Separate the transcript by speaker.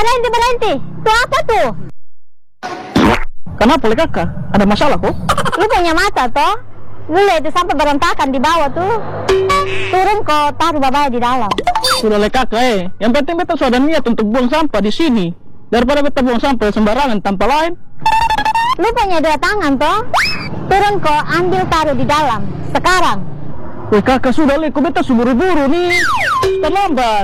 Speaker 1: berhenti. Tuh apa tuh?
Speaker 2: Kenapa le kakak? Ada masalah kok?
Speaker 1: Lu punya mata toh? Lu lihat itu sampai berantakan di bawah tuh. Turun kok, taruh babaya di dalam.
Speaker 2: Sudah le kakak yang penting beta sudah niat untuk buang sampah di sini. Daripada beta buang sampah sembarangan tanpa lain.
Speaker 1: Lu punya 2 tangan toh? Turun kok, ambil taruh di dalam. Sekarang.
Speaker 2: Weh kakak sudah le, kok beta buru-buru nih. Terlambat.